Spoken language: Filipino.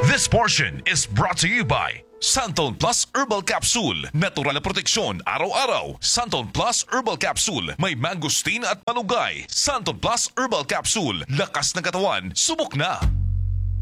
This portion is brought to you by Santon Plus Herbal Capsule. Natural na proteksyon araw-araw. Santon Plus Herbal Capsule. May mangosteen at malunggay. Santon Plus Herbal Capsule. Lakas ng katawan. Subok na!